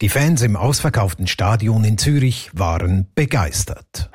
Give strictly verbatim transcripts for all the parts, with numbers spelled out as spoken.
Die Fans im ausverkauften Stadion in Zürich waren begeistert.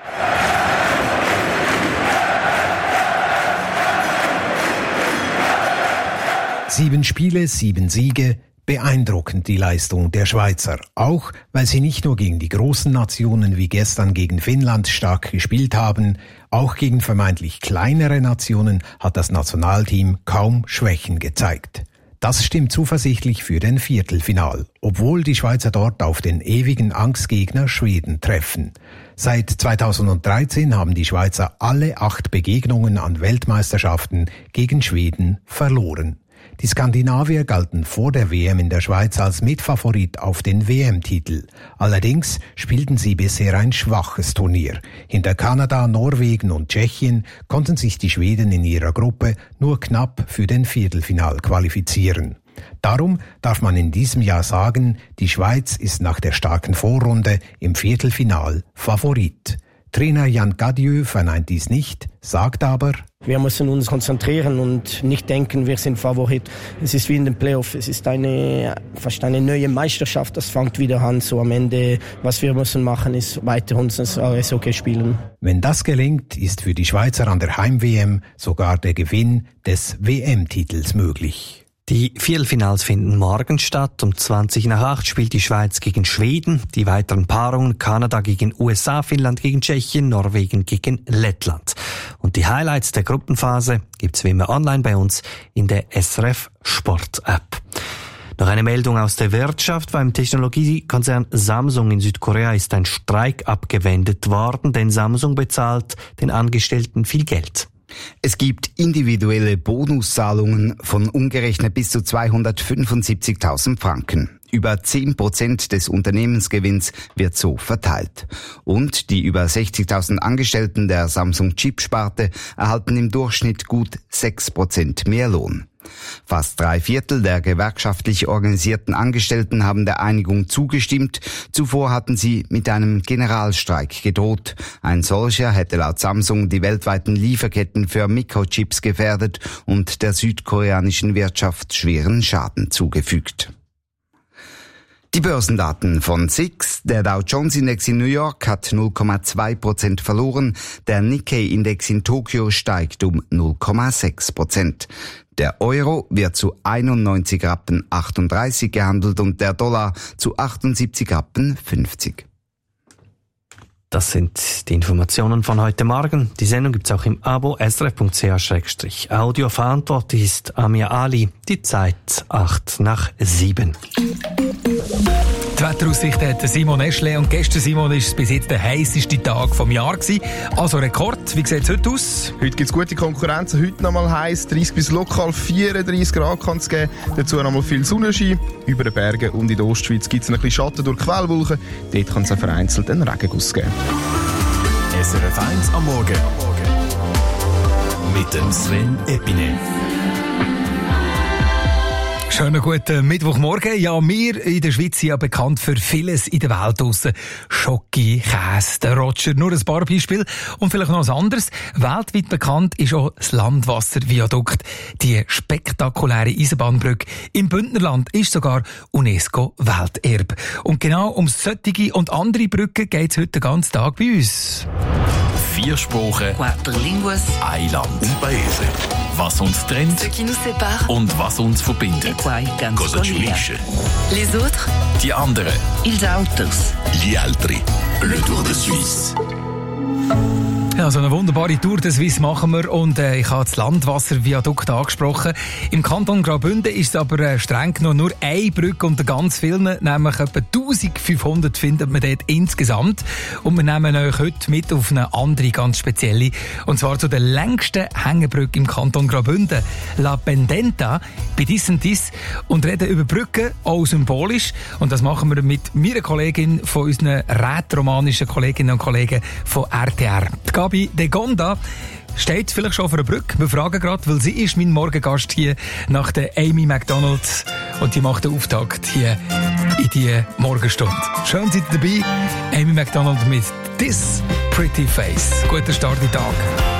Sieben Spiele, sieben Siege. Beeindruckend die Leistung der Schweizer, auch weil sie nicht nur gegen die großen Nationen wie gestern gegen Finnland stark gespielt haben, auch gegen vermeintlich kleinere Nationen hat das Nationalteam kaum Schwächen gezeigt. Das stimmt zuversichtlich für den Viertelfinal, obwohl die Schweizer dort auf den ewigen Angstgegner Schweden treffen. Seit zweitausenddreizehn haben die Schweizer alle acht Begegnungen an Weltmeisterschaften gegen Schweden verloren. Die Skandinavier galten vor der W M in der Schweiz als Mitfavorit auf den W M-Titel. Allerdings spielten sie bisher ein schwaches Turnier. Hinter Kanada, Norwegen und Tschechien konnten sich die Schweden in ihrer Gruppe nur knapp für den Viertelfinal qualifizieren. Darum darf man in diesem Jahr sagen, die Schweiz ist nach der starken Vorrunde im Viertelfinal Favorit. Trainer Jan Gadieu verneint dies nicht, sagt aber: Wir müssen uns konzentrieren und nicht denken, wir sind Favorit. Es ist wie in den Playoffs, es ist eine, fast eine neue Meisterschaft, das fängt wieder an. So am Ende, was wir müssen machen, ist weiter unser Eishockey spielen. Wenn das gelingt, ist für die Schweizer an der Heim-W M sogar der Gewinn des W M-Titels möglich. Die Viertelfinals finden morgen statt. Um zwanzig nach acht spielt die Schweiz gegen Schweden. Die weiteren Paarungen: Kanada gegen U S A, Finnland gegen Tschechien, Norwegen gegen Lettland. Und die Highlights der Gruppenphase gibt's wie immer online bei uns in der S R F Sport App. Noch eine Meldung aus der Wirtschaft. Beim Technologiekonzern Samsung in Südkorea ist ein Streik abgewendet worden, denn Samsung bezahlt den Angestellten viel Geld. Es gibt individuelle Bonuszahlungen von umgerechnet bis zu zweihundertfünfundsiebzigtausend Franken. Über zehn Prozent des Unternehmensgewinns wird so verteilt. Und die über sechzigtausend Angestellten der Samsung-Chip-Sparte erhalten im Durchschnitt gut sechs Prozent mehr Lohn. Fast drei Viertel der gewerkschaftlich organisierten Angestellten haben der Einigung zugestimmt. Zuvor hatten sie mit einem Generalstreik gedroht. Ein solcher hätte laut Samsung die weltweiten Lieferketten für Mikrochips gefährdet und der südkoreanischen Wirtschaft schweren Schaden zugefügt. Die Börsendaten von S I X. Der Dow Jones Index in New York hat null Komma zwei Prozent verloren. Der Nikkei Index in Tokio steigt um null Komma sechs Prozent. Der Euro wird zu einundneunzig Rappen achtunddreißig gehandelt und der Dollar zu achtundsiebzig Rappen fünfzig. Das sind die Informationen von heute Morgen. Die Sendung gibt's auch im Abo s r f punkt c h audio. Verantwortlich ist Amir Ali. Die Zeit acht nach sieben. Die Wetteraussicht hat Simon Eschle und gestern, Simon, ist es bis jetzt der heisseste Tag vom Jahr gewesen. Also Rekord. Wie sieht es heute aus? Heute gibt es gute Konkurrenz. Heute nochmal heiß. dreißig bis lokal vierunddreißig Grad kann es geben. Dazu nochmal viel Sonnenschein. Über den Bergen und in der Ostschweiz gibt es ein bisschen Schatten durch Quellwolken. Dort kann es auch vereinzelt einen Regenguss geben. S R F eins am Morgen. Mit dem Sven Epine. Schönen guten Mittwochmorgen. Ja, wir in der Schweiz sind ja bekannt für vieles in der Welt draussen. Schoki, Käse, der Roger, nur ein paar Beispiele. Und vielleicht noch ein anderes. Weltweit bekannt ist auch das Landwasserviadukt. Die spektakuläre Eisenbahnbrücke im Bündnerland ist sogar UNESCO-Welterbe. Und genau um solche und andere Brücken geht es heute den ganzen Tag bei uns. Vier Sprachen, ein Land und Paese. Was uns trennt und was uns verbindet. Cosa ci unisce. Les autres, Die anderen. ils autres. Gli altri. Le Tour de Suisse. Ja, so eine wunderbare Tour de Suisse machen wir und äh, ich habe das Landwasserviadukt angesprochen. Im Kanton Graubünden ist es aber äh, streng genommen nur eine Brücke unter ganz vielen, nämlich etwa eintausendfünfhundert findet man dort insgesamt. Und wir nehmen euch heute mit auf eine andere, ganz spezielle, und zwar zu der längsten Hängebrücke im Kanton Graubünden, La Pendenta, bei Dis und Dis, und reden über Brücken, auch symbolisch. Und das machen wir mit meiner Kollegin, von unseren rätromanischen Kolleginnen und Kollegen von R T R. Die Gabi de Gonda steht vielleicht schon auf einer Brücke. Wir fragen gerade, weil sie ist mein Morgengast hier nach der Amy McDonald und die macht den Auftakt hier in die Morgenstunde. Schön seid ihr dabei. Amy McDonald mit This Pretty Face. Guten Start in den Tag.